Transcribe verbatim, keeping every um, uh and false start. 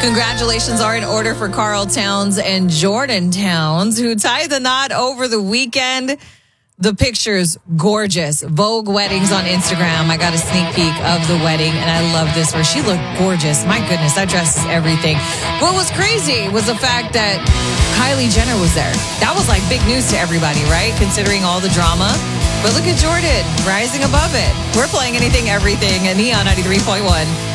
Congratulations are in order for Carl Towns and Jordan Towns, who tied the knot over the weekend. The pictures, gorgeous. Vogue weddings on Instagram. I got a sneak peek of the wedding, and I love this where she looked gorgeous. My goodness, that dress is everything. What was crazy was the fact that Kylie Jenner was there. That was like big news to everybody, right? Considering all the drama. But look at Jordan rising above it. We're playing Anything, Everything at Neon ninety-three point one.